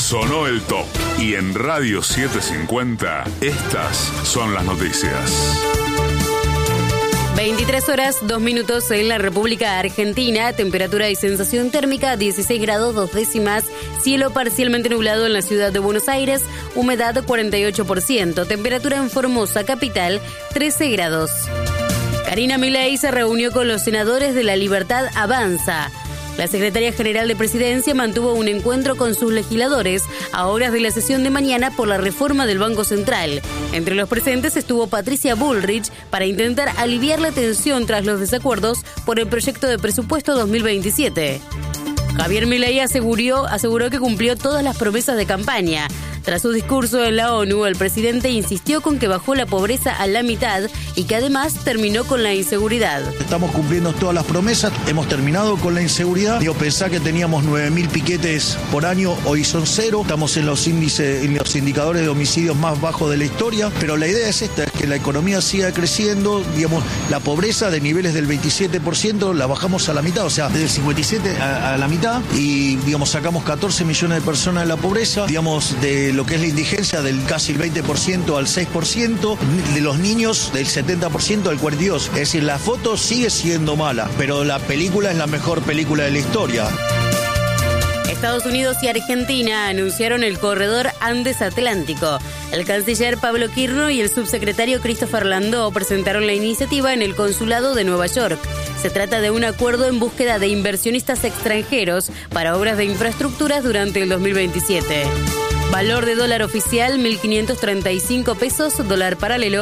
Sonó el top. Y en Radio 750, estas son las noticias. 23 horas, 2 minutos en la República Argentina. Temperatura y sensación térmica 16 grados 2 décimas. Cielo parcialmente nublado en la ciudad de Buenos Aires. Humedad 48%. Temperatura en Formosa, capital, 13 grados. Karina Milei se reunió con los senadores de La Libertad Avanza. La secretaria general de Presidencia mantuvo un encuentro con sus legisladores a horas de la sesión de mañana por la reforma del Banco Central. Entre los presentes estuvo Patricia Bullrich para intentar aliviar la tensión tras los desacuerdos por el proyecto de presupuesto 2027. Javier Milei aseguró que cumplió todas las promesas de campaña. Tras su discurso en la ONU, el presidente insistió con que bajó la pobreza a la mitad y que además terminó con la inseguridad. Estamos cumpliendo todas las promesas, hemos terminado con la inseguridad. Pensá que teníamos 9.000 piquetes por año, hoy son 0. Estamos en los índices, en los indicadores de homicidios más bajos de la historia. Pero la idea es esta, es que la economía siga creciendo. La pobreza de niveles del 27% la bajamos a la mitad, o sea, desde el 57 a la mitad. Y, sacamos 14 millones de personas de la pobreza, de lo que es la indigencia del casi el 20% al 6%, de los niños del 70% al 42%. Es decir, la foto sigue siendo mala, pero la película es la mejor película de la historia. Estados Unidos y Argentina anunciaron el corredor Andes Atlántico. El canciller Pablo Quirno y el subsecretario Christopher Landó presentaron la iniciativa en el consulado de Nueva York. Se trata de un acuerdo en búsqueda de inversionistas extranjeros para obras de infraestructuras durante el 2027. Valor de dólar oficial, 1.535 pesos, dólar paralelo,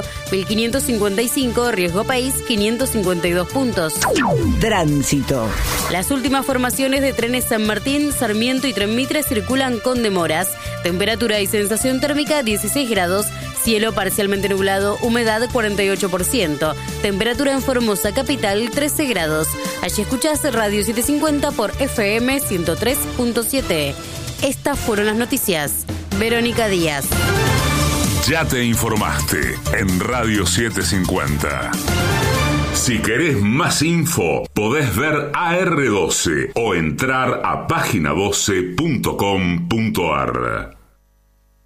1.555, riesgo país, 552 puntos. Tránsito. Las últimas formaciones de trenes San Martín, Sarmiento y Tren Mitre circulan con demoras. Temperatura y sensación térmica 16 grados, cielo parcialmente nublado, humedad 48%. Temperatura en Formosa, capital, 13 grados. Allí escuchás Radio 750 por FM 103.7. Estas fueron las noticias. Verónica Díaz. Ya te informaste en Radio 750. Si querés más info, podés ver AR12 o entrar a página12.com.ar.